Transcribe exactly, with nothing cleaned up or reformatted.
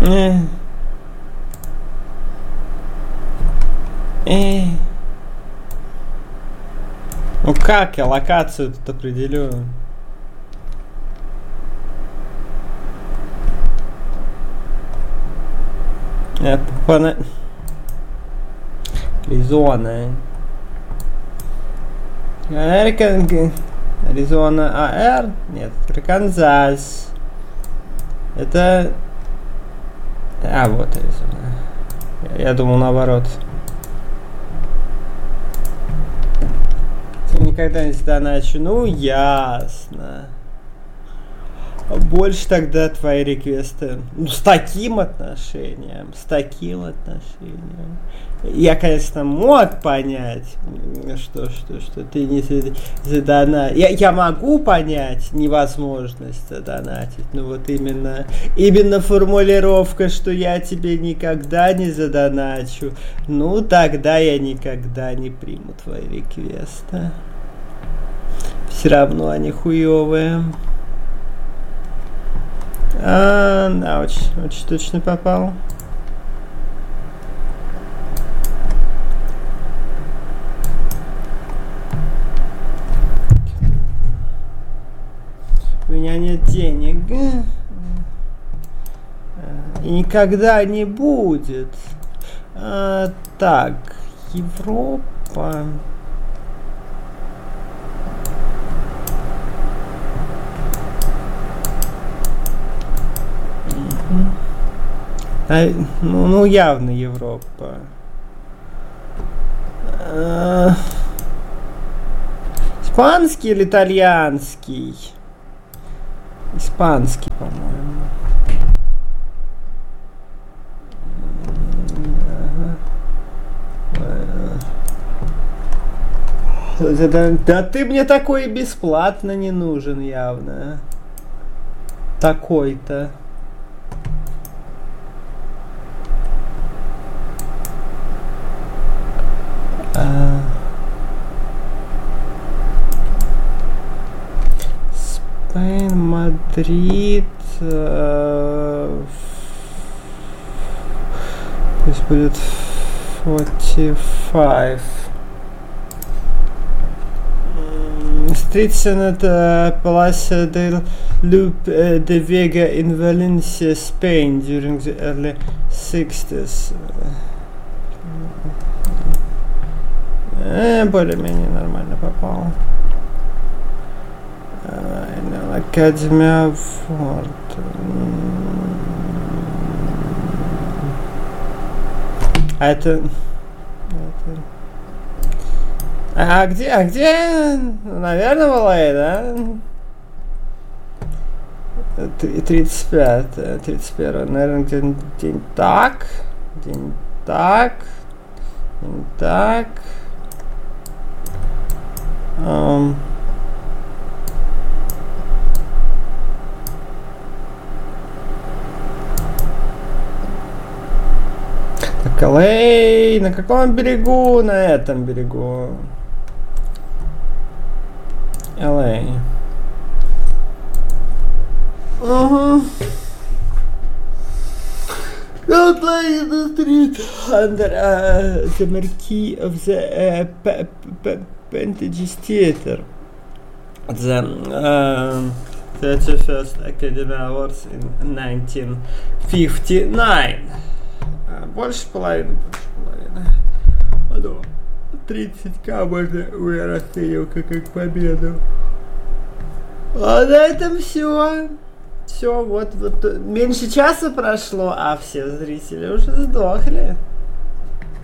Э. Э. Ну как я локацию тут определю? Я попана... Аризона. Аризона АР? Нет, Арканзас. Это... А, вот Аризона. Я, я думал наоборот. Никогда не задоначу. Ну, ясно. Больше тогда твои реквесты. Ну, с таким отношением. С таким отношением. Я, конечно, мог понять, что, что, что ты не задонатишь. Я, я могу понять невозможность задонатить, но вот именно, именно формулировка, что я тебе никогда не задоначу, ну, тогда я никогда не приму твои реквесты. Все равно они хуёвые. А, да, очень, очень точно попал. У меня нет денег. И никогда не будет. А, так, Европа. А, ну, ну, явно Европа. А, испанский или итальянский? Испанский, по-моему. Да, да ты мне такой бесплатно не нужен, явно. Такой-то. А... Спейн, Мадрид. Э... Пусть будет сорок пять. Street Senate Palacio del Loop de Vega in Valencia, Spain during the early sixties. Э, более-менее нормально попал. Академия Форд. А это... это... А где, а где, наверное, Валай, да? тридцать пять, тридцать один, наверное, где-нибудь день так, день так, день так. Um. Так, эл эй, на каком берегу? На этом берегу. эл эй. Ага. Outline the street under uh, the marquee of the uh, p- p- Pantages Theatre. The uh, thirty-first Academy Awards in nineteen fifty-nine. Uh, больше половины, больше половины. Ну, тридцать ка можно уже расценивать как, как победу. А на этом все. Все, вот, вот. Меньше часа прошло, а все зрители уже сдохли.